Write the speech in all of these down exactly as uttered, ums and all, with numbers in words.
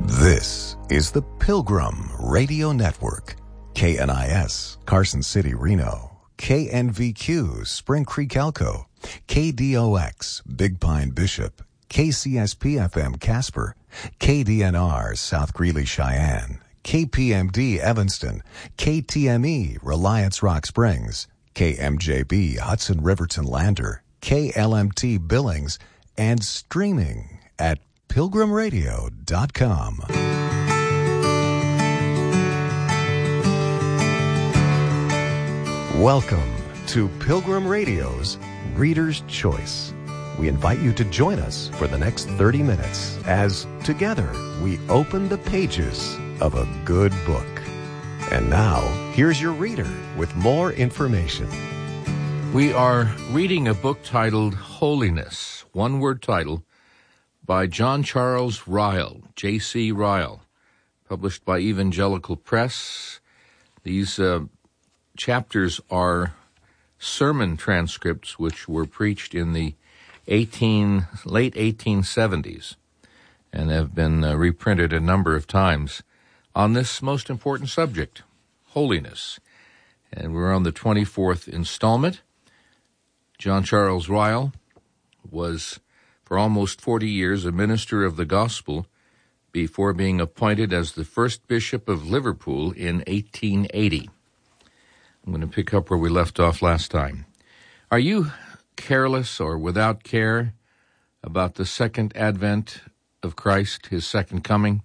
This is the Pilgrim Radio Network. K N I S, Carson City, Reno. K N V Q, Spring Creek, Elko. K D O X, Big Pine, Bishop. K C S P F M, Casper. K D N R, South Greeley, Cheyenne. K P M D, Evanston. K T M E, Reliance Rock Springs. K M J B, Hudson Riverton, Lander. K L M T, Billings. And streaming at pilgrim radio dot com. Welcome to Pilgrim Radio's Reader's Choice. We invite you to join us for the next thirty minutes as together we open the pages of a good book. And now, here's your reader with more information. We are reading a book titled Holiness, one-word title, by John Charles Ryle, J C Ryle, published by Evangelical Press. These uh, chapters are sermon transcripts which were preached in the eighteen late eighteen seventies and have been uh, reprinted a number of times on this most important subject, holiness. And we're on the twenty-fourth installment. John Charles Ryle was for almost forty years a minister of the gospel before being appointed as the first bishop of Liverpool in eighteen eighty. I'm going to pick up where we left off last time. Are you careless or without care about the second advent of Christ, his second coming?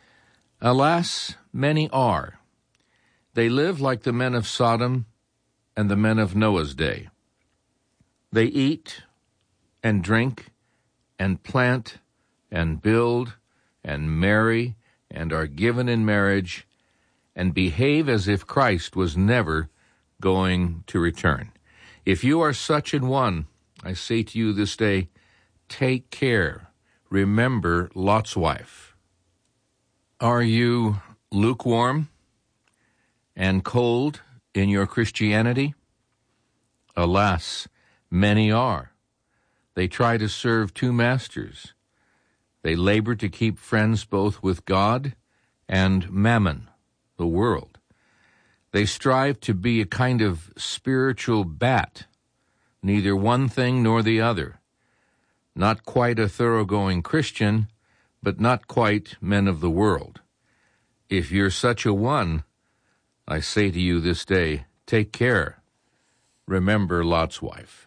Alas, many are. They live like the men of Sodom and the men of Noah's day. They eat and drink and plant and build and marry and are given in marriage and behave as if Christ was never going to return. If you are such an one, I say to you this day, take care. Remember Lot's wife. Are you lukewarm and cold in your Christianity? Alas, many are. They try to serve two masters. They labor to keep friends both with God and mammon, the world. They strive to be a kind of spiritual bat, neither one thing nor the other. Not quite a thoroughgoing Christian, but not quite men of the world. If you're such a one, I say to you this day, take care. Remember Lot's wife.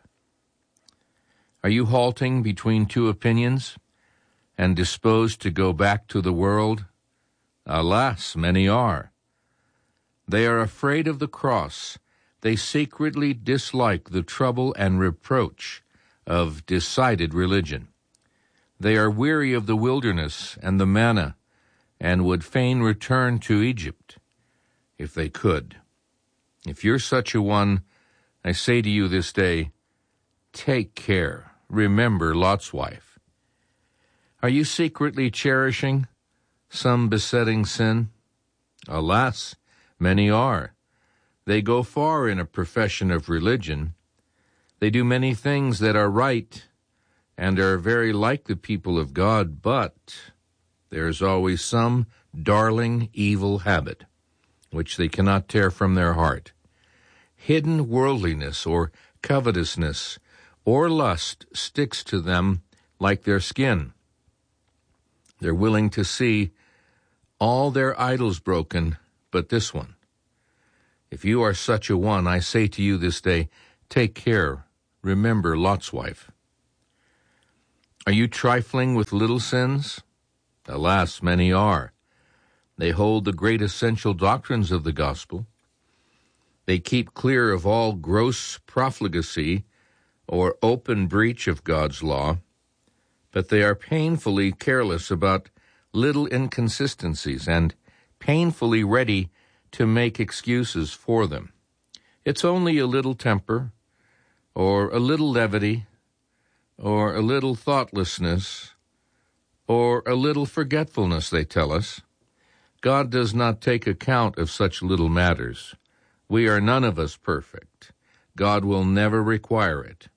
Are you halting between two opinions and disposed to go back to the world? Alas, many are. They are afraid of the cross. They secretly dislike the trouble and reproach of decided religion. They are weary of the wilderness and the manna and would fain return to Egypt if they could. If you're such a one, I say to you this day, take care. Remember Lot's wife. Are you secretly cherishing some besetting sin? Alas, many are. They go far in a profession of religion. They do many things that are right and are very like the people of God, but there's always some darling evil habit which they cannot tear from their heart. Hidden worldliness or covetousness or lust sticks to them like their skin. They're willing to see all their idols broken, but this one. If you are such a one, I say to you this day, take care. Remember Lot's wife. Are you trifling with little sins? Alas, many are. They hold the great essential doctrines of the gospel. They keep clear of all gross profligacy or open breach of God's law, but they are painfully careless about little inconsistencies and painfully ready to make excuses for them. It's only a little temper, or a little levity, or a little thoughtlessness, or a little forgetfulness, they tell us. God does not take account of such little matters. We are none of us perfect. God will never require it.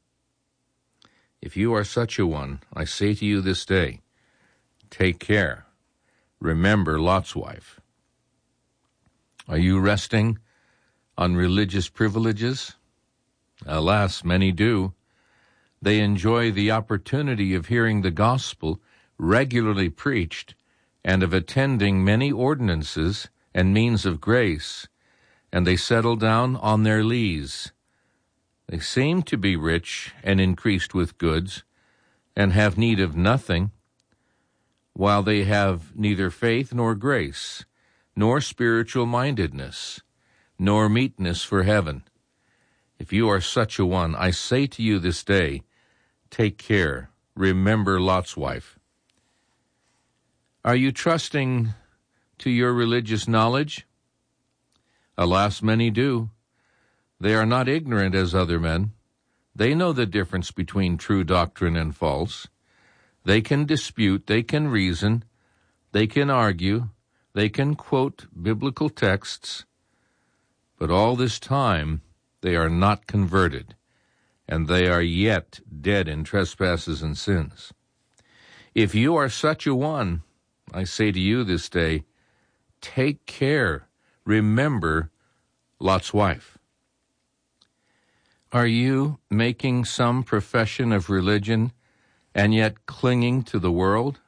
If you are such a one, I say to you this day, take care. remember Lot's wife. Are you resting on religious privileges? Alas, many do. They enjoy the opportunity of hearing the gospel regularly preached and of attending many ordinances and means of grace, and they settle down on their lees. They seem to be rich and increased with goods and have need of nothing, while they have neither faith nor grace, nor spiritual mindedness, nor meetness for heaven. If you are such a one, I say to you this day, take care, remember Lot's wife. Are you trusting to your religious knowledge? Alas, many do. They are not ignorant as other men. They know the difference between true doctrine and false. They can dispute, they can reason, they can argue, they can quote biblical texts, but all this time they are not converted, and they are yet dead in trespasses and sins. If you are such a one, I say to you this day, take care, remember Lot's wife. Are you making some profession of religion and yet clinging to the world?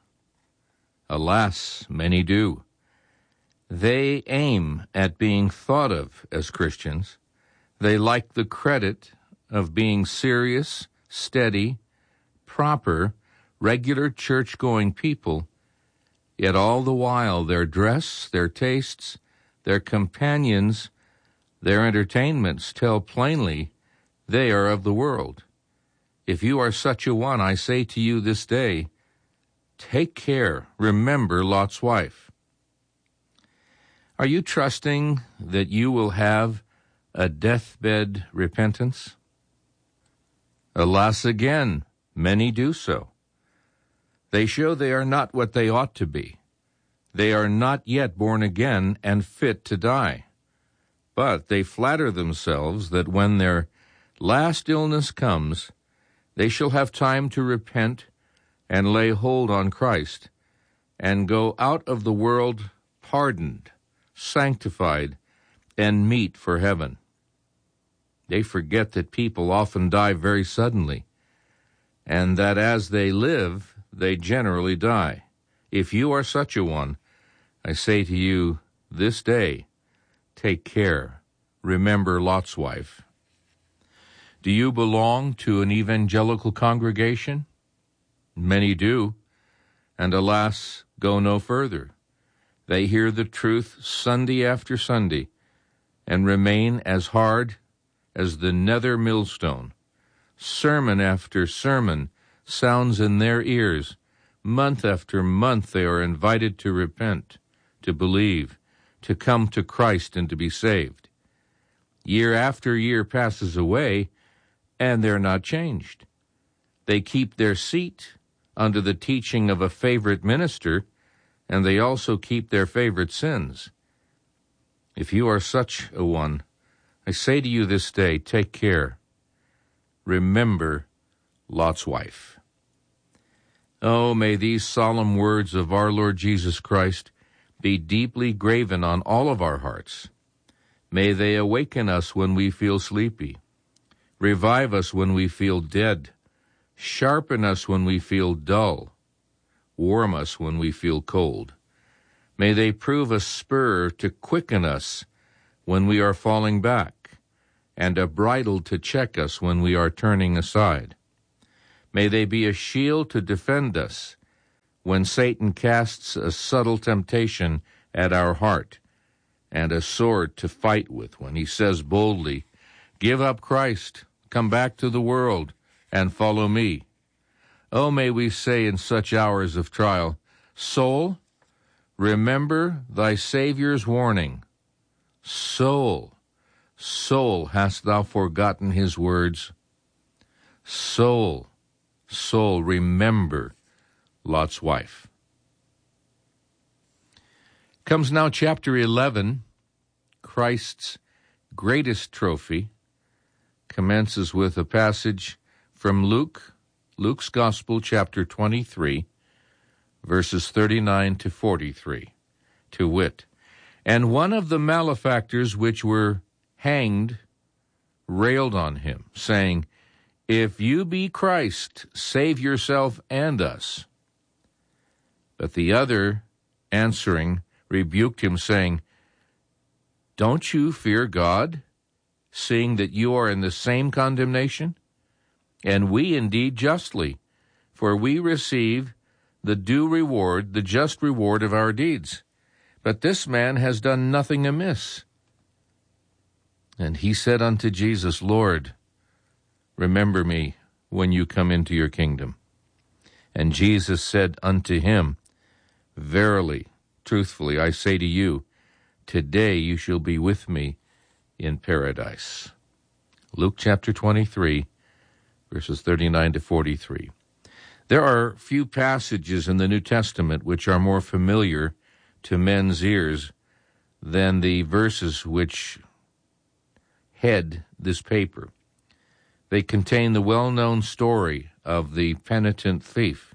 Alas, many do. They aim at being thought of as Christians. They like the credit of being serious, steady, proper, regular church-going people, yet all the while their dress, their tastes, their companions, their entertainments tell plainly they are of the world. If you are such a one, I say to you this day, take care, remember Lot's wife. Are you trusting that you will have a deathbed repentance? Alas, again, many do so. They show they are not what they ought to be. They are not yet born again and fit to die. But they flatter themselves that when their last illness comes, they shall have time to repent and lay hold on Christ and go out of the world pardoned, sanctified, and meet for heaven. They forget that people often die very suddenly, and that as they live, they generally die. If you are such a one, I say to you this day, take care, remember Lot's wife. Do you belong to an evangelical congregation? Many do, and alas, go no further. They hear the truth Sunday after Sunday and remain as hard as the nether millstone. Sermon after sermon sounds in their ears. Month after month they are invited to repent, to believe, to come to Christ and to be saved. Year after year passes away, and they're not changed. They keep their seat under the teaching of a favorite minister, and they also keep their favorite sins. If you are such a one, I say to you this day, take care. Remember Lot's wife. Oh, may these solemn words of our Lord Jesus Christ be deeply graven on all of our hearts. May they awaken us when we feel sleepy, revive us when we feel dead, sharpen us when we feel dull, warm us when we feel cold. May they prove a spur to quicken us when we are falling back, and a bridle to check us when we are turning aside. May they be a shield to defend us when Satan casts a subtle temptation at our heart, and a sword to fight with when he says boldly, give up Christ, come back to the world, and follow me. Oh, may we say in such hours of trial, soul, remember thy Savior's warning. Soul, soul, hast thou forgotten his words? Soul, soul, remember Lot's wife. Comes now chapter eleven, Christ's greatest trophy, commences with a passage from Luke, Luke's Gospel, chapter twenty-three, verses thirty-nine to forty-three, to wit, "And one of the malefactors which were hanged railed on him, saying, If you be Christ, save yourself and us. But the other, answering, rebuked him, saying, Don't you fear God, seeing that you are in the same condemnation? And we indeed justly, for we receive the due reward, the just reward of our deeds. But this man has done nothing amiss. And he said unto Jesus, Lord, remember me when you come into your kingdom. And Jesus said unto him, Verily, truthfully, I say to you, today you shall be with me in paradise." Luke chapter twenty-three, verses thirty-nine to forty-three. There are few passages in the New Testament which are more familiar to men's ears than the verses which head this paper. They contain the well-known story of the penitent thief.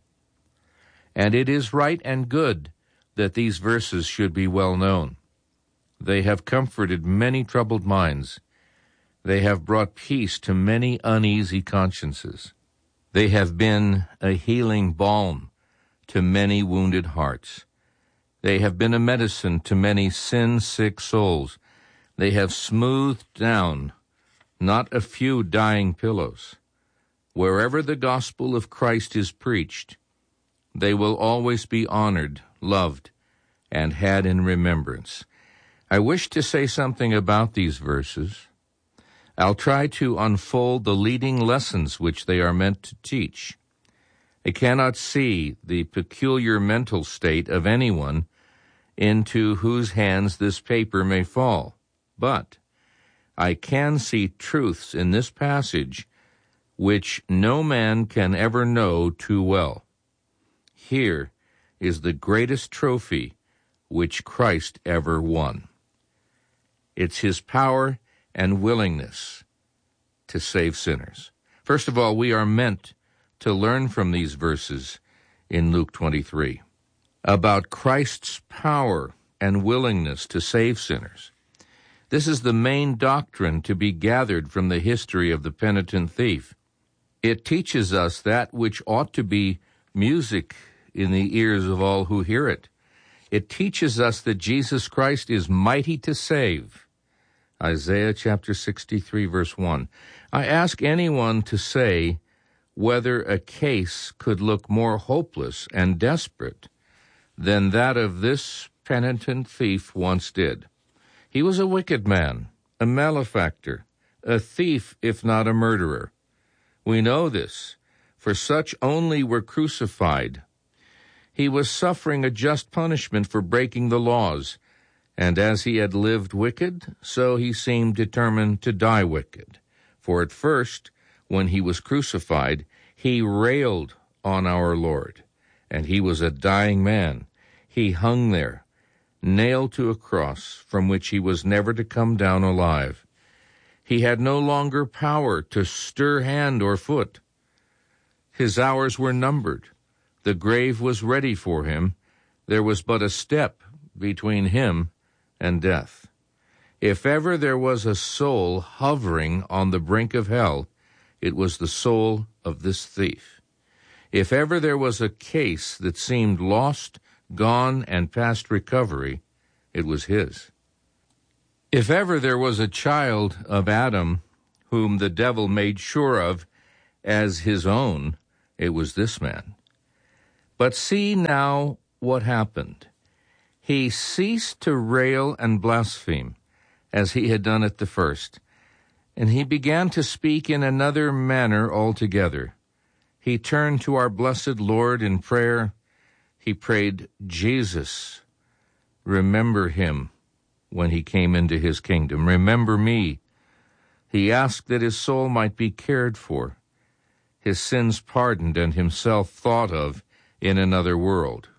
And it is right and good that these verses should be well known. They have comforted many troubled minds. They have brought peace to many uneasy consciences. They have been a healing balm to many wounded hearts. They have been a medicine to many sin-sick souls. They have smoothed down not a few dying pillows. Wherever the gospel of Christ is preached, they will always be honored, loved, and had in remembrance. I wish to say something about these verses. I'll try to unfold the leading lessons which they are meant to teach. I cannot see the peculiar mental state of anyone into whose hands this paper may fall, but I can see truths in this passage which no man can ever know too well. Here is the greatest trophy which Christ ever won. It's his power and willingness to save sinners. First of all, we are meant to learn from these verses in Luke twenty-three about Christ's power and willingness to save sinners. This is the main doctrine to be gathered from the history of the penitent thief. It teaches us that which ought to be music in the ears of all who hear it. It teaches us that Jesus Christ is mighty to save. Isaiah chapter sixty-three, verse one. I ask anyone to say whether a case could look more hopeless and desperate than that of this penitent thief once did. He was a wicked man, a malefactor, a thief, if not a murderer. We know this, for such only were crucified. He was suffering a just punishment for breaking the laws, and as he had lived wicked, so he seemed determined to die wicked. For at first, when he was crucified, he railed on our Lord, and he was a dying man. He hung there, nailed to a cross from which he was never to come down alive. He had no longer power to stir hand or foot. His hours were numbered. The grave was ready for him. There was but a step between him and death. If ever there was a soul hovering on the brink of hell, it was the soul of this thief. If ever there was a case that seemed lost, gone, and past recovery, it was his. If ever there was a child of Adam whom the devil made sure of as his own, it was this man. But see now what happened. He ceased to rail and blaspheme, as he had done at the first, and he began to speak in another manner altogether. He turned to our blessed Lord in prayer. He prayed, Jesus, remember him when he came into his kingdom. Remember me. He asked that his soul might be cared for, his sins pardoned, and himself thought of in another world.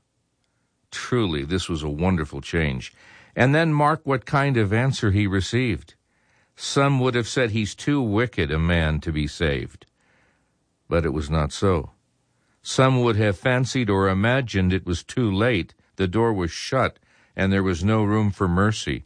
Truly, this was a wonderful change. And then mark what kind of answer he received. Some would have said he's too wicked a man to be saved. But it was not so. Some would have fancied or imagined it was too late. The door was shut, and there was no room for mercy.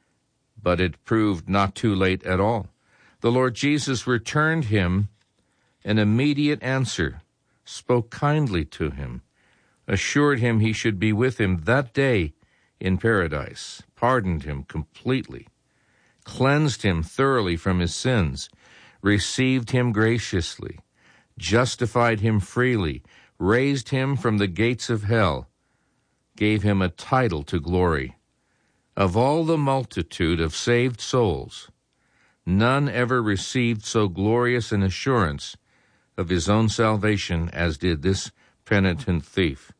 But it proved not too late at all. The Lord Jesus returned him an immediate answer, spoke kindly to him, assured him he should be with him that day in paradise, pardoned him completely, cleansed him thoroughly from his sins, received him graciously, justified him freely, raised him from the gates of hell, gave him a title to glory. Of all the multitude of saved souls, none ever received so glorious an assurance of his own salvation as did this penitent thief.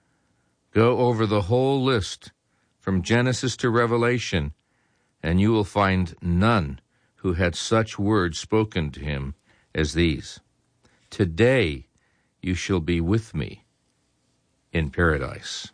Go over the whole list from Genesis to Revelation, and you will find none who had such words spoken to him as these. Today you shall be with me in paradise.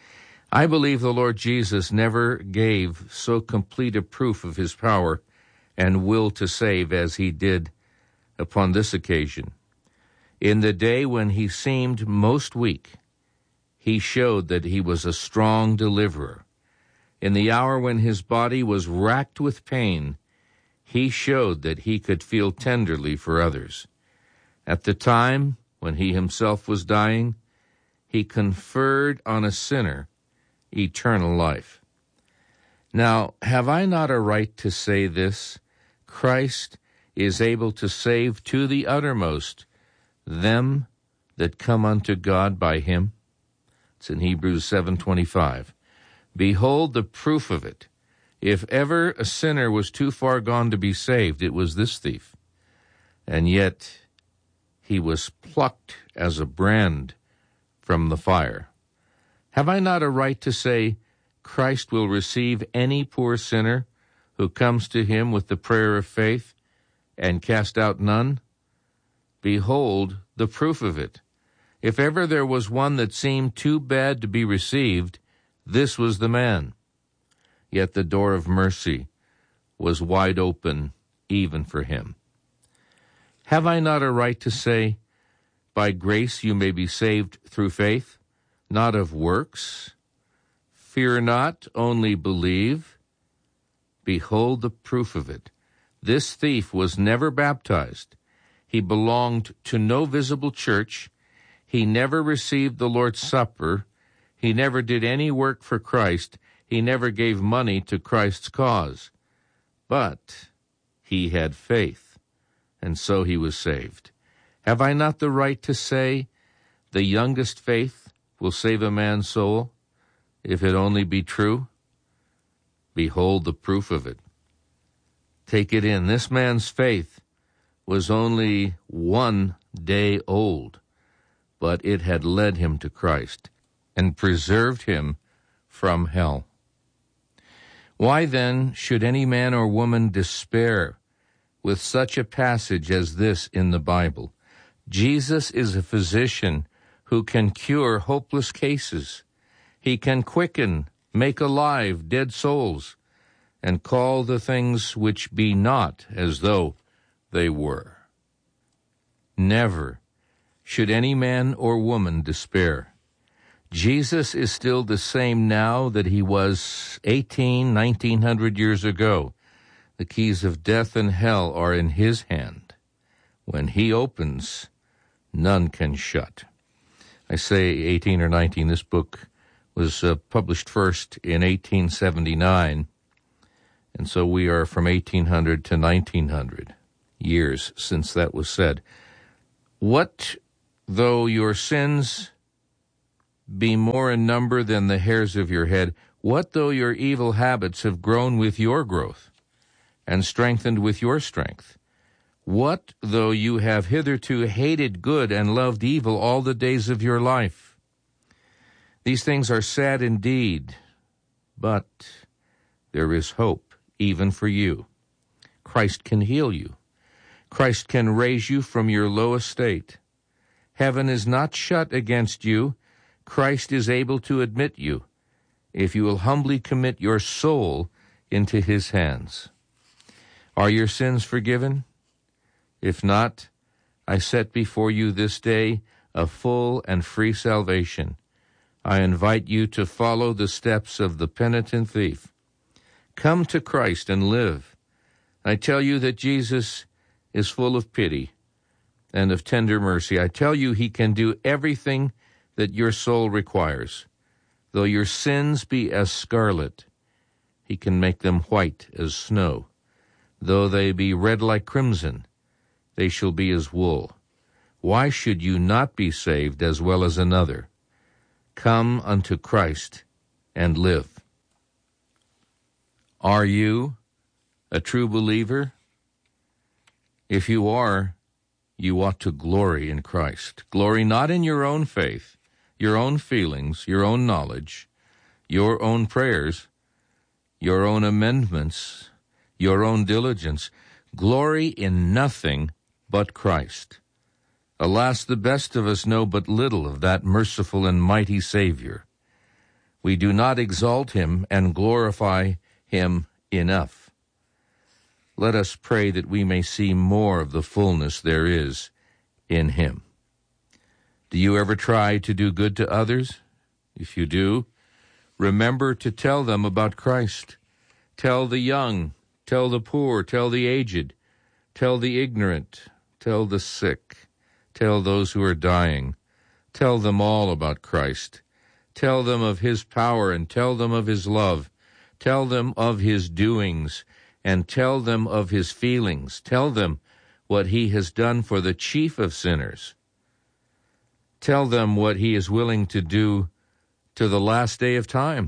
I believe the Lord Jesus never gave so complete a proof of his power and will to save as he did upon this occasion. In the day when he seemed most weak, he showed that he was a strong deliverer. In the hour when his body was racked with pain, he showed that he could feel tenderly for others. At the time when he himself was dying, he conferred on a sinner eternal life. Now, have I not a right to say this? Christ is able to save to the uttermost them that come unto God by him. It's in Hebrews seven twenty-five. Behold the proof of it. If ever a sinner was too far gone to be saved, it was this thief. And yet he was plucked as a brand from the fire. Have I not a right to say, Christ will receive any poor sinner who comes to him with the prayer of faith and cast out none? Behold the proof of it. If ever there was one that seemed too bad to be received, this was the man. Yet the door of mercy was wide open even for him. Have I not a right to say, by grace you may be saved through faith, not of works? Fear not, only believe. Behold the proof of it. This thief was never baptized. He belonged to no visible church. He never received the Lord's Supper. He never did any work for Christ. He never gave money to Christ's cause. But he had faith, and so he was saved. Have I not the right to say, the youngest faith will save a man's soul, if it only be true? Behold the proof of it. Take it in. This man's faith was only one day old, but it had led him to Christ and preserved him from hell. Why then should any man or woman despair with such a passage as this in the Bible? Jesus is a physician who can cure hopeless cases. He can quicken, make alive dead souls, and call the things which be not as though they were. Never should any man or woman despair. Jesus is still the same now that he was eighteen, nineteen hundred years ago. The keys of death and hell are in his hand. When he opens, none can shut. I say eighteen or nineteen. This book was uh, published first in eighteen seventy-nine, and so we are from eighteen hundred to nineteen hundred years since that was said. What though your sins be more in number than the hairs of your head? What though your evil habits have grown with your growth and strengthened with your strength? What though you have hitherto hated good and loved evil all the days of your life? These things are sad indeed, but there is hope even for you. Christ can heal you. Christ can raise you from your low estate. Heaven is not shut against you. Christ is able to admit you if you will humbly commit your soul into his hands. Are your sins forgiven? If not, I set before you this day a full and free salvation. I invite you to follow the steps of the penitent thief. Come to Christ and live. I tell you that Jesus is full of pity and of tender mercy. I tell you he can do everything that your soul requires. Though your sins be as scarlet, he can make them white as snow. Though they be red like crimson, they shall be as wool. Why should you not be saved as well as another? Come unto Christ and live. Are you a true believer? If you are, you ought to glory in Christ. Glory not in your own faith, your own feelings, your own knowledge, your own prayers, your own amendments, your own diligence. Glory in nothing but Christ. Alas, the best of us know but little of that merciful and mighty Savior. We do not exalt him and glorify him enough. Let us pray that we may see more of the fullness there is in him. Do you ever try to do good to others? If you do, remember to tell them about Christ. Tell the young, tell the poor, tell the aged, tell the ignorant, tell the sick, tell those who are dying. Tell them all about Christ. Tell them of his power and tell them of his love. Tell them of his doings and tell them of his feelings. Tell them what he has done for the chief of sinners. Tell them what he is willing to do to the last day of time.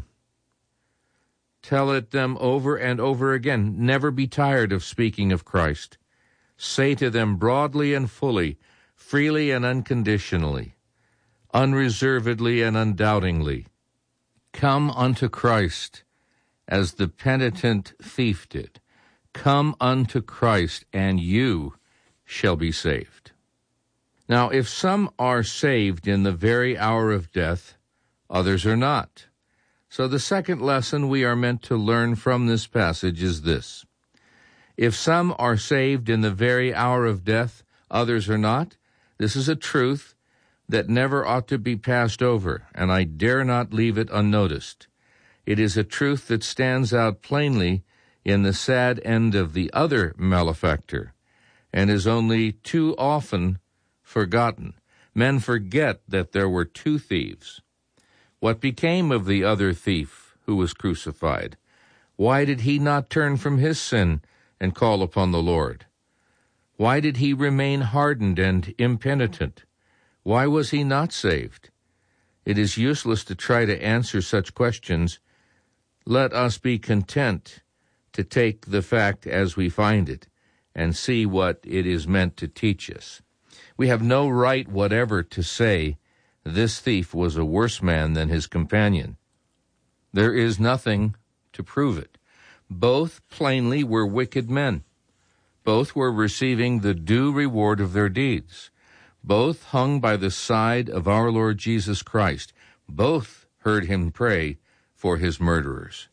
Tell it them over and over again. Never be tired of speaking of Christ. Say to them broadly and fully, freely and unconditionally, unreservedly and undoubtingly, come unto Christ as the penitent thief did. Come unto Christ, and you shall be saved. Now, if some are saved in the very hour of death, others are not. So the second lesson we are meant to learn from this passage is this. If some are saved in the very hour of death, others are not, this is a truth that never ought to be passed over, and I dare not leave it unnoticed. It is a truth that stands out plainly in the sad end of the other malefactor, and is only too often forgotten. Men forget that there were two thieves. What became of the other thief who was crucified? Why did he not turn from his sin and call upon the Lord? Why did he remain hardened and impenitent? Why was he not saved? It is useless to try to answer such questions. Let us be content to take the fact as we find it and see what it is meant to teach us. We have no right whatever to say this thief was a worse man than his companion. There is nothing to prove it. Both plainly were wicked men. Both were receiving the due reward of their deeds. Both hung by the side of our Lord Jesus Christ. Both heard him pray for his murderers.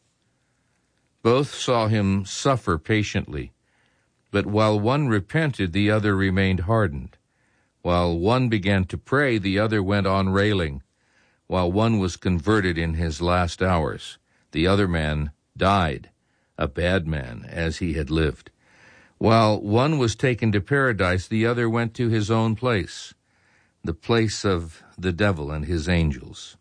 Both saw him suffer patiently. But while one repented, the other remained hardened. While one began to pray, the other went on railing. While one was converted in his last hours, the other man died, a bad man, as he had lived. While one was taken to paradise, the other went to his own place, the place of the devil and his angels.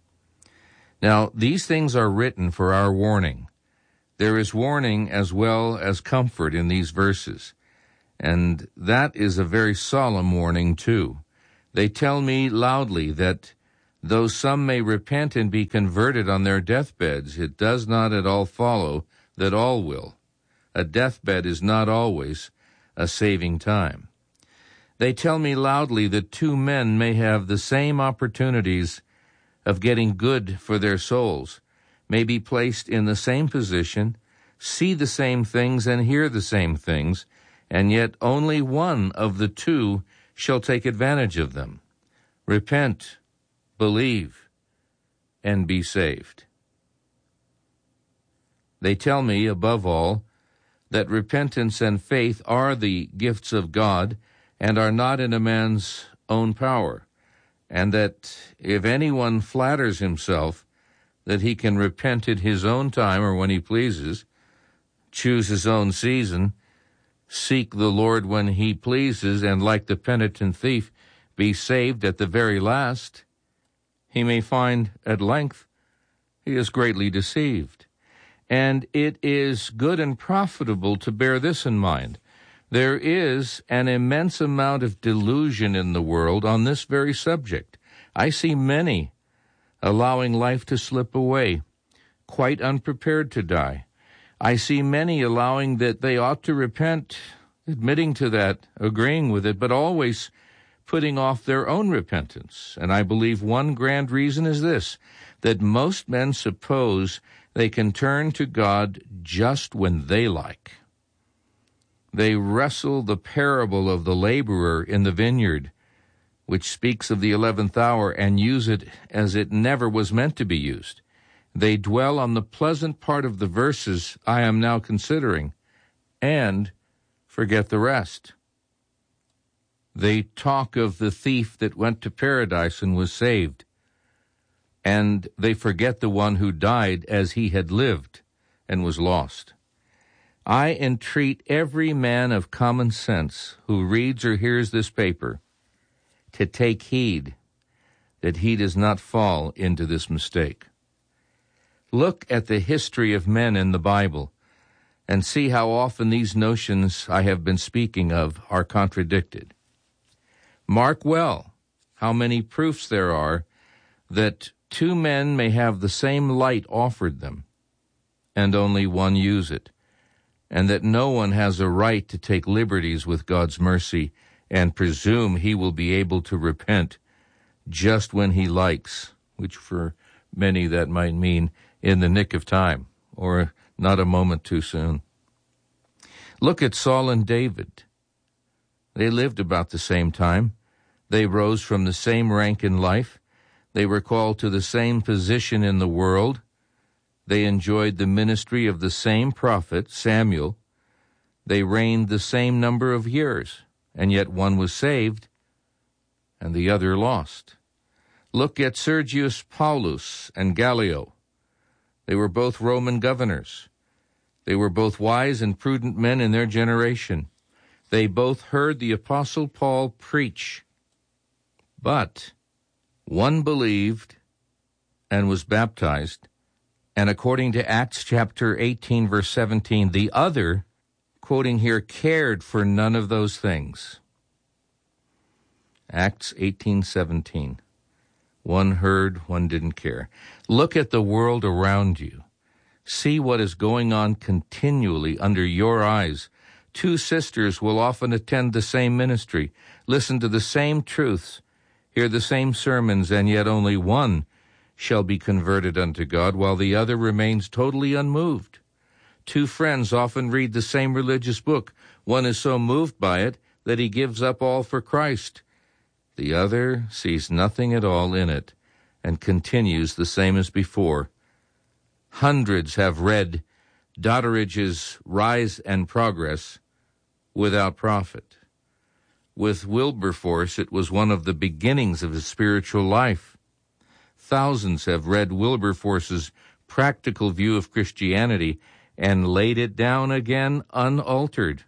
Now, these things are written for our warning. There is warning as well as comfort in these verses, and that is a very solemn warning too. They tell me loudly that though some may repent and be converted on their deathbeds, it does not at all follow that all will. A deathbed is not always a saving time. They tell me loudly that two men may have the same opportunities of getting good for their souls, may be placed in the same position, see the same things and hear the same things, and yet only one of the two shall take advantage of them. Repent, believe, and be saved. They tell me, above all, that repentance and faith are the gifts of God and are not in a man's own power, and that if anyone flatters himself that he can repent at his own time or when he pleases, choose his own season, seek the Lord when he pleases, and like the penitent thief, be saved at the very last, he may find at length he is greatly deceived. And it is good and profitable to bear this in mind. There is an immense amount of delusion in the world on this very subject. I see many allowing life to slip away, quite unprepared to die. I see many allowing that they ought to repent, admitting to that, agreeing with it, but always putting off their own repentance. And I believe one grand reason is this, that most men suppose they can turn to God just when they like. They wrestle the parable of the laborer in the vineyard, which speaks of the eleventh hour, and use it as it never was meant to be used. They dwell on the pleasant part of the verses I am now considering, and forget the rest. They talk of the thief that went to paradise and was saved, and they forget the one who died as he had lived and was lost. I entreat every man of common sense who reads or hears this paper to take heed that he does not fall into this mistake. Look at the history of men in the Bible and see how often these notions I have been speaking of are contradicted. Mark well how many proofs there are that two men may have the same light offered them, and only one use it, and that no one has a right to take liberties with God's mercy and presume he will be able to repent just when he likes, which for many that might mean in the nick of time, or not a moment too soon. Look at Saul and David. They lived about the same time. They rose from the same rank in life. They were called to the same position in the world. They enjoyed the ministry of the same prophet, Samuel. They reigned the same number of years, and yet one was saved and the other lost. Look at Sergius Paulus and Gallio. They were both Roman governors. They were both wise and prudent men in their generation. They both heard the Apostle Paul preach. But one believed and was baptized, and according to Acts chapter eighteen, verse seventeen, the other, quoting here, cared for none of those things. Acts eighteen seventeen. One heard, one didn't care. Look at the world around you. See what is going on continually under your eyes. Two sisters will often attend the same ministry, listen to the same truths, hear the same sermons, and yet only one shall be converted unto God, while the other remains totally unmoved. Two friends often read the same religious book. One is so moved by it that he gives up all for Christ. The other sees nothing at all in it and continues the same as before. Hundreds have read Doddridge's Rise and Progress without profit. With Wilberforce, it was one of the beginnings of his spiritual life. Thousands have read Wilberforce's practical view of Christianity and laid it down again unaltered.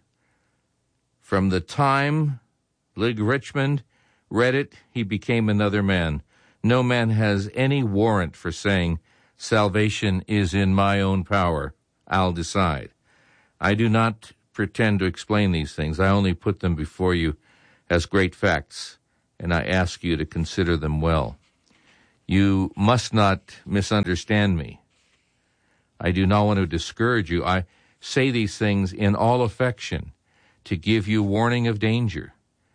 From the time Lig Richmond read it, he became another man. No man has any warrant for saying, salvation is in my own power. I'll decide. I do not pretend to explain these things. I only put them before you as great facts, and I ask you to consider them well. You must not misunderstand me. I do not want to discourage you. I say these things in all affection to give you warning of danger.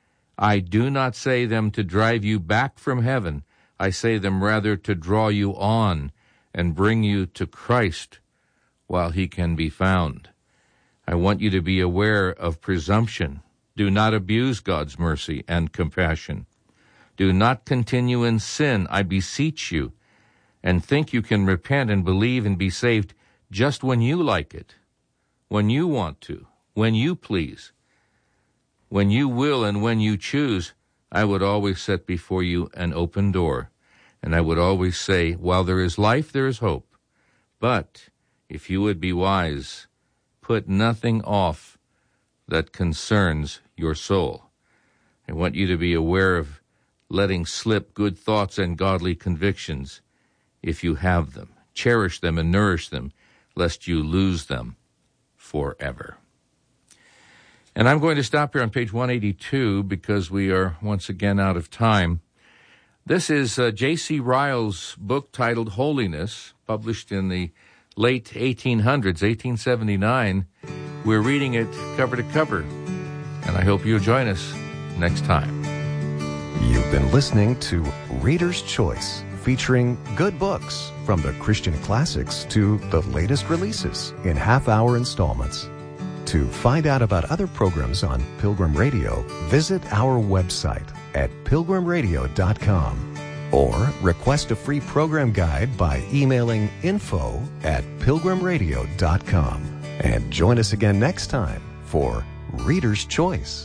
I do not say them to drive you back from heaven. I say them rather to draw you on and bring you to Christ while he can be found. I want you to be aware of presumption. Do not abuse God's mercy and compassion. Do not continue in sin, I beseech you, and think you can repent and believe and be saved just when you like it, when you want to, when you please, when you will and when you choose, I would always set before you an open door, and I would always say, while there is life, there is hope. But if you would be wise, put nothing off that concerns your soul. I want you to be aware of letting slip good thoughts and godly convictions if you have them. Cherish them and nourish them, lest you lose them forever. And I'm going to stop here on page one eighty-two because we are once again out of time. This is uh, J C Ryle's book titled Holiness, published in the late eighteen hundreds, eighteen seventy-nine. We're reading it cover to cover, and I hope you'll join us next time. You've been listening to Reader's Choice, featuring good books from the Christian classics to the latest releases in half-hour installments. To find out about other programs on Pilgrim Radio, visit our website at pilgrim radio dot com or request a free program guide by emailing info at pilgrim radio dot com. And join us again next time for Reader's Choice.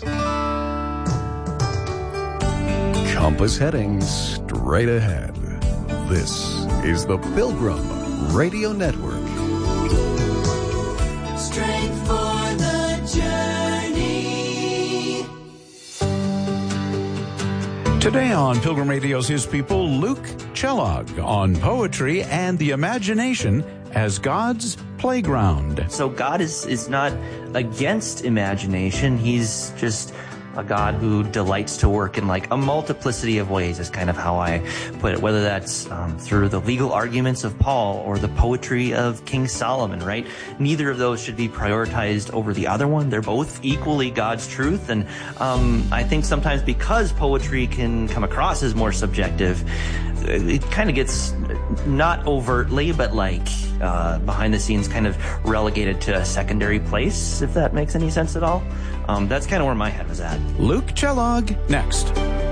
Compass heading straight ahead. This is the Pilgrim Radio Network. Strength for the journey. Today on Pilgrim Radio's His People, Luke Kellogg on poetry and the imagination as God's playground. So God is, is not against imagination. He's just a God who delights to work in like a multiplicity of ways is kind of how I put it, whether that's um, through the legal arguments of Paul or the poetry of King Solomon, right? Neither of those should be prioritized over the other one. They're both equally God's truth. And um, I think sometimes because poetry can come across as more subjective, it kind of gets not overtly, but like uh, behind the scenes kind of relegated to a secondary place, if that makes any sense at all. Um, that's kind of where my head was at. Luke Kellogg, next.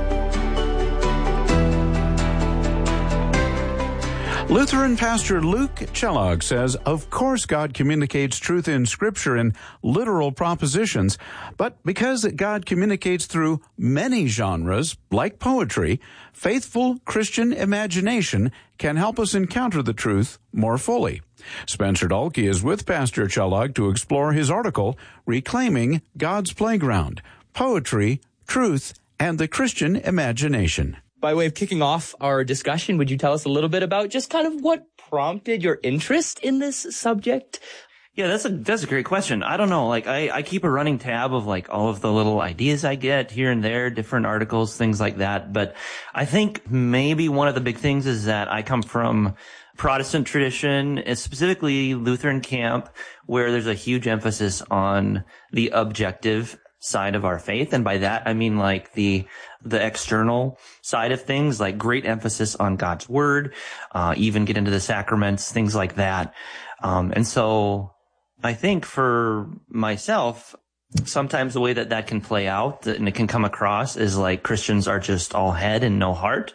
Lutheran pastor Luke Kellogg says, of course God communicates truth in Scripture in literal propositions, but because God communicates through many genres, like poetry, faithful Christian imagination can help us encounter the truth more fully. Spencer Dalkey is with Pastor Kellogg to explore his article, Reclaiming God's Playground, Poetry, Truth, and the Christian Imagination. By way of kicking off our discussion, would you tell us a little bit about just kind of what prompted your interest in this subject? Yeah, that's a that's a great question. I don't know. Like, I, I keep a running tab of like all of the little ideas I get here and there, different articles, things like that. But I think maybe one of the big things is that I come from Protestant tradition, specifically Lutheran camp, where there's a huge emphasis on the objective side of our faith. And by that, I mean like the the external side of things, like great emphasis on God's word, uh, even get into the sacraments, things like that. Um, and so I think for myself, sometimes the way that that can play out and it can come across is like Christians are just all head and no heart.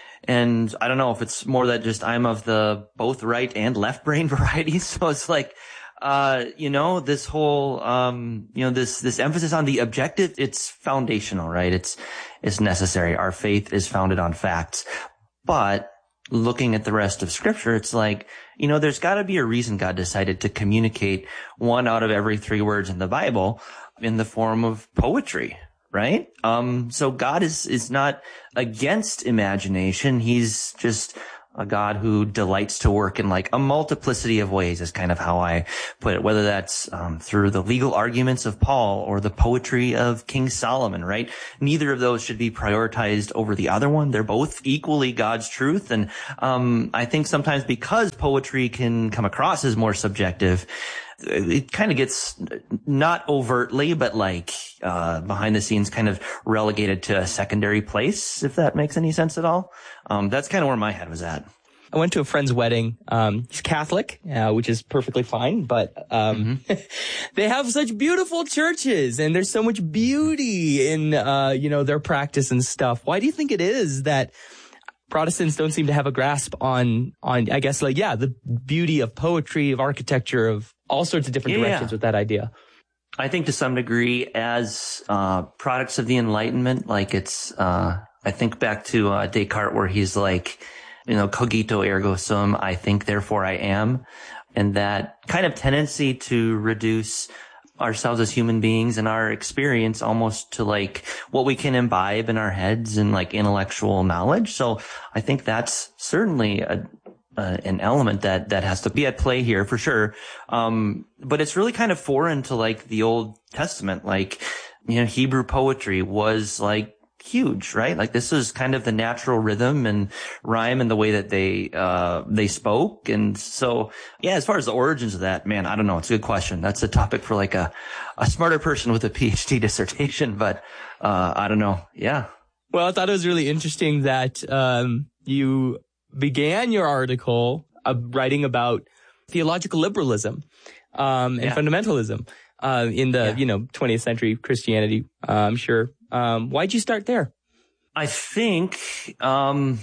And I don't know if it's more that just I'm of the both right and left brain variety. So it's like, uh, you know, this whole, um, you know, this, this emphasis on the objective, it's foundational, right? It's, it's necessary. Our faith is founded on facts. But looking at the rest of Scripture, it's like, you know, there's got to be a reason God decided to communicate one out of every three words in the Bible in the form of poetry. Right? Um, so God is, is not against imagination. He's just a God who delights to work in like a multiplicity of ways is kind of how I put it, whether that's um, through the legal arguments of Paul or the poetry of King Solomon, right? Neither of those should be prioritized over the other one. They're both equally God's truth. And um, I think sometimes because poetry can come across as more subjective, it kind of gets not overtly, but like uh behind the scenes kind of relegated to a secondary place, if that makes any sense at all. Um that's kind of where my head was at. I went to a friend's wedding. Um, he's Catholic, uh, which is perfectly fine, but um, mm-hmm. they have such beautiful churches, and there's so much beauty in uh, you know, their practice and stuff. Why do you think it is that Protestants don't seem to have a grasp on, on I guess, like, yeah, the beauty of poetry, of architecture, of all sorts of different yeah. directions with that idea? I think to some degree as uh products of the Enlightenment, like it's, uh I think back to uh, Descartes where he's like, you know, cogito ergo sum, I think, therefore I am. And that kind of tendency to reduce ourselves as human beings and our experience almost to like what we can imbibe in our heads and like intellectual knowledge. So I think that's certainly a, uh, an element that, that has to be at play here for sure. Um, but it's really kind of foreign to like the Old Testament. Like, you know, Hebrew poetry was like huge, right? Like this is kind of the natural rhythm and rhyme and the way that they, uh, they spoke. And so, yeah, as far as the origins of that, man, I don't know. It's a good question. That's a topic for like a, a smarter person with a PhD dissertation, but, uh, I don't know. Yeah. Well, I thought it was really interesting that, um, you began your article uh, writing about theological liberalism, um, and Yeah. fundamentalism, uh, in the, Yeah. you know, twentieth century Christianity, uh, I'm sure. Um, why'd you start there? I think, um,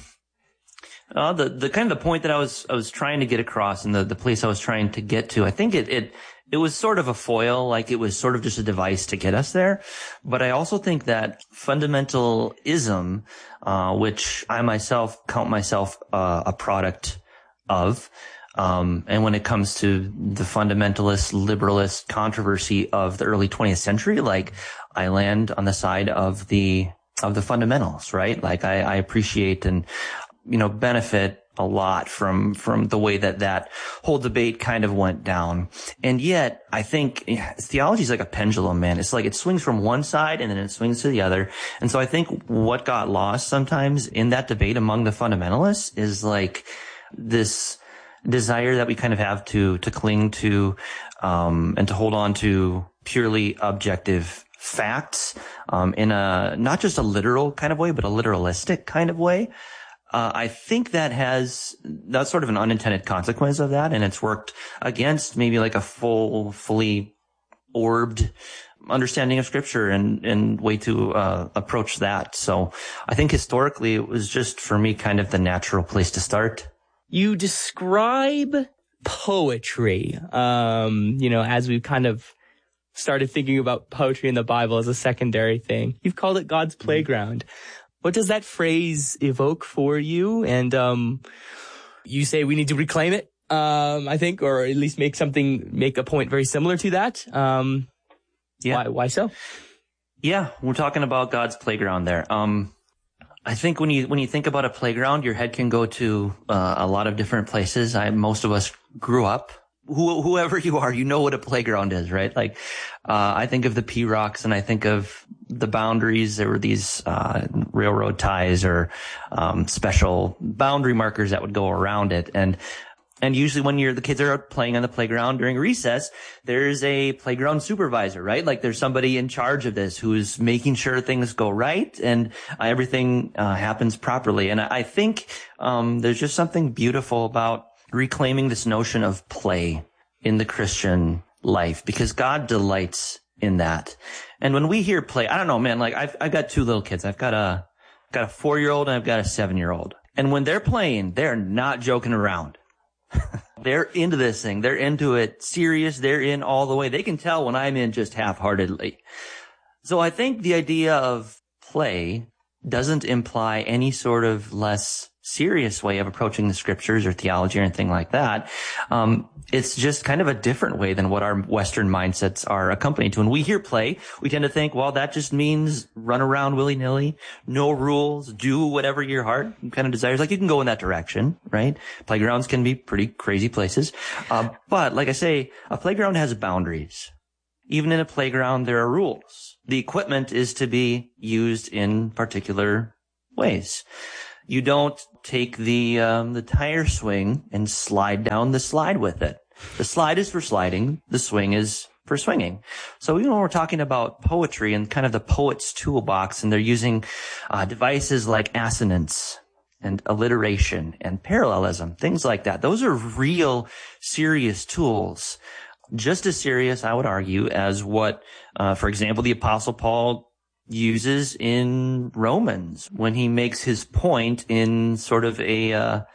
uh, the, the kind of the point that I was, I was trying to get across and the, the place I was trying to get to, I think it, it, it was sort of a foil, like it was sort of just a device to get us there. But I also think that fundamentalism, uh, which I myself count myself, uh, a product of, um, and when it comes to the fundamentalist, liberalist controversy of the early twentieth century, like I land on the side of the, of the fundamentals, right? Like I, I appreciate and, you know, benefit a lot from, from the way that that whole debate kind of went down. And yet I think theology is like a pendulum, man. It's like it swings from one side and then it swings to the other. And so I think what got lost sometimes in that debate among the fundamentalists is like this desire that we kind of have to, to cling to, um, and to hold on to purely objective facts, um, in a, not just a literal kind of way, but a literalistic kind of way. Uh, I think that has, that's sort of an unintended consequence of that. And it's worked against maybe like a full, fully orbed understanding of scripture and, and way to, uh, approach that. So I think historically it was just for me kind of the natural place to start. You describe poetry, um, you know, as we've kind of started thinking about poetry in the Bible as a secondary thing. You've called it God's playground. What does that phrase evoke for you? And um, you say we need to reclaim it, um, I think, or at least make something, make a point very similar to that. Um, Yeah. Why, why so? Yeah, we're talking about God's playground there. Um, I think when you when you think about a playground, your head can go to uh, a lot of different places. I most of us grew up. Who, whoever you are, you know what a playground is, right? Like, uh, I think of the P rocks and I think of the boundaries. There were these, uh, railroad ties or, um, special boundary markers that would go around it. And, and usually when you're, the kids are playing on the playground during recess, there's a playground supervisor, right? Like there's somebody in charge of this who's making sure things go right and uh, everything, uh, happens properly. And I, I think, um, there's just something beautiful about reclaiming this notion of play in the Christian life because God delights in that. And when we hear play, I don't know, man, like I've, I've got two little kids. I've got a, got a four year old and I've got a seven year old. And when they're playing, they're not joking around. They're into this thing. They're into it serious. They're in all the way. They can tell when I'm in just half-heartedly. So I think the idea of play doesn't imply any sort of less serious way of approaching the scriptures or theology or anything like that. Um, it's just kind of a different way than what our Western mindsets are accompanied to. When we hear play, we tend to think, well, that just means run around willy-nilly, no rules, do whatever your heart kind of desires. Like you can go in that direction, right? Playgrounds can be pretty crazy places. Uh, but like I say, a playground has boundaries. Even in a playground, there are rules. The equipment is to be used in particular ways. You don't take the um, the tire swing and slide down the slide with it. The slide is for sliding. The swing is for swinging. So even when we're talking about poetry and kind of the poet's toolbox, and they're using uh, devices like assonance and alliteration and parallelism, things like that, those are real serious tools. Just as serious, I would argue, as what, uh, for example, the Apostle Paul uses in Romans when he makes his point in sort of a uh,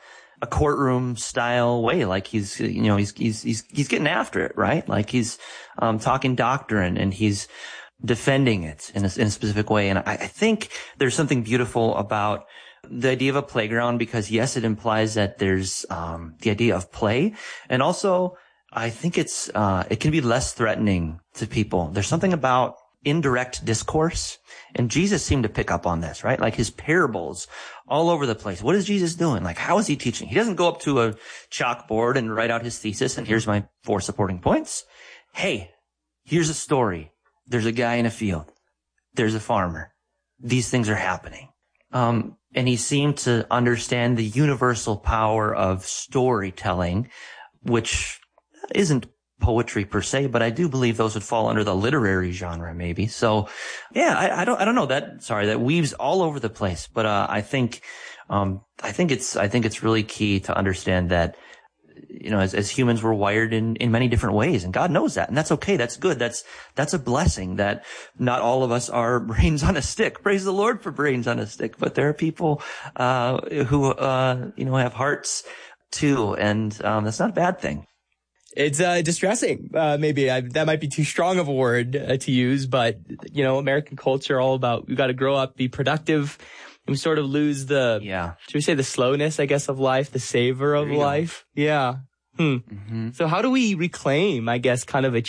a courtroom style way. Like he's, you know, he's, he's, he's, he's getting after it, right? Like he's, um, talking doctrine and he's defending it in a, in a specific way. And I, I think there's something beautiful about the idea of a playground because yes, it implies that there's, um, the idea of play. And also I think it's, uh, it can be less threatening to people. There's something about indirect discourse. And Jesus seemed to pick up on this, right? Like his parables all over the place. What is Jesus doing? Like, how is he teaching? He doesn't go up to a chalkboard and write out his thesis. And here's my four supporting points. Hey, here's a story. There's a guy in a field. There's a farmer. These things are happening. Um, and he seemed to understand the universal power of storytelling, which isn't poetry per se, but I do believe those would fall under the literary genre, maybe. So, yeah, I, I don't, I don't know that. Sorry, that weaves all over the place. But uh, I think, um, I think it's, I think it's really key to understand that, you know, as, as humans, we're wired in, in many different ways, and God knows that, and that's okay. That's good. That's, that's a blessing that not all of us are brains on a stick. Praise the Lord for brains on a stick. But there are people, uh, who, uh, you know, have hearts too, and um, that's not a bad thing. It's uh, distressing. Uh, maybe I, that might be too strong of a word uh, to use, but you know, American culture all about we got to grow up, be productive, and we sort of lose the yeah. Should we say the slowness, I guess, of life, the savor of life? Go. Yeah. Hmm. Mm-hmm. So how do we reclaim, I guess, kind of a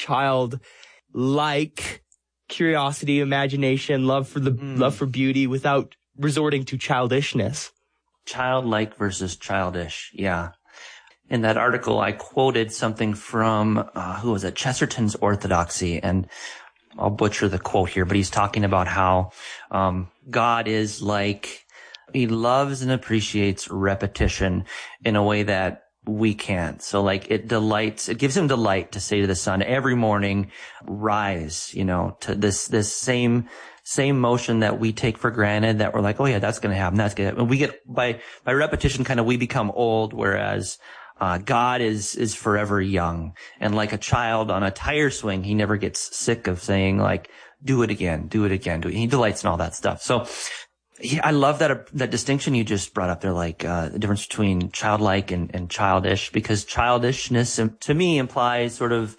child-like curiosity, imagination, love for the mm. love for beauty without resorting to childishness? Childlike versus childish. Yeah. In that article, I quoted something from, uh, who was it? Chesterton's Orthodoxy. And I'll butcher the quote here, but he's talking about how, um, God is like, he loves and appreciates repetition in a way that we can't. So like it delights, it gives him delight to say to the sun every morning, rise, you know, to this, this same, same motion that we take for granted that we're like, oh yeah, that's going to happen. That's going to happen. We get by, by repetition, kind of, we become old, whereas, Uh, God is, is forever young. And like a child on a tire swing, he never gets sick of saying like, do it again, do it again, do it. He delights in all that stuff. So yeah, I love that, that distinction you just brought up there, like, uh, the difference between childlike and, and childish, because childishness to me implies sort of,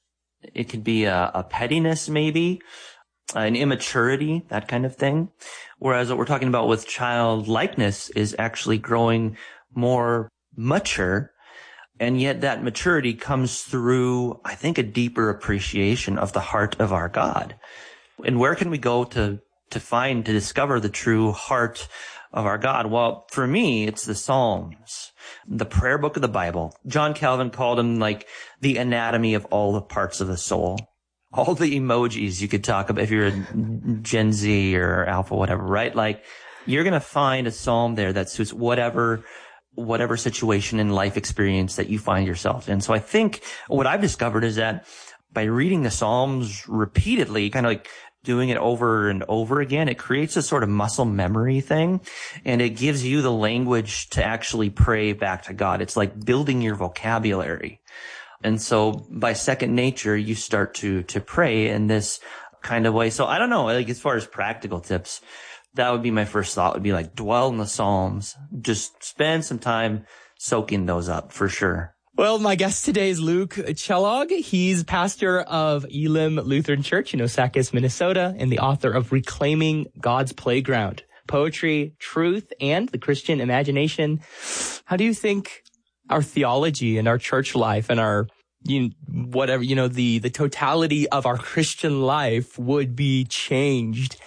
it could be a, a pettiness maybe, an immaturity, that kind of thing. Whereas what we're talking about with childlikeness is actually growing more mature. And yet that maturity comes through, I think, a deeper appreciation of the heart of our God. And where can we go to, to find, to discover the true heart of our God? Well, for me, it's the Psalms, the prayer book of the Bible. John Calvin called them like the anatomy of all the parts of the soul. All the emojis you could talk about if you're a Gen Z or Alpha, whatever, right? Like you're going to find a Psalm there that suits whatever whatever situation and life experience that you find yourself in. So I think what I've discovered is that by reading the Psalms repeatedly, kind of like doing it over and over again, it creates a sort of muscle memory thing, and it gives you the language to actually pray back to God. It's like building your vocabulary. And so by second nature, you start to, to pray in this kind of way. So I don't know, like as far as practical tips, that would be my first thought, would be like dwell in the Psalms. Just spend some time soaking those up for sure. Well, my guest today is Luke Kellogg. He's pastor of Elim Lutheran Church in Osakis, Minnesota, and the author of Reclaiming God's Playground, Poetry, Truth, and the Christian Imagination. How do you think our theology and our church life and our, you, whatever, you know, the, the totality of our Christian life would be changed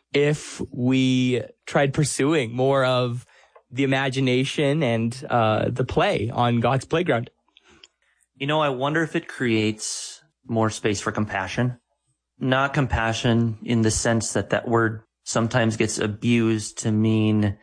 if we tried pursuing more of the imagination and uh, the play on God's playground? You know, I wonder if it creates more space for compassion. Not compassion in the sense that that word sometimes gets abused to mean,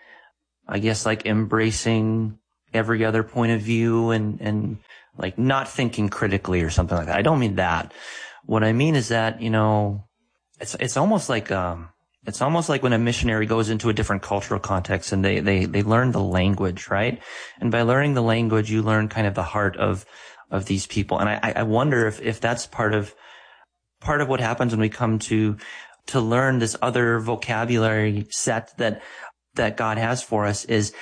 I guess, like embracing every other point of view and, and like not thinking critically or something like that. I don't mean that. What I mean is that, you know, it's, it's almost like, um, It's almost like when a missionary goes into a different cultural context and they, they, they learn the language, right? And by learning the language, you learn kind of the heart of, of these people. And I, I wonder if, if that's part of, part of what happens when we come to, to learn this other vocabulary set that, that God has for us is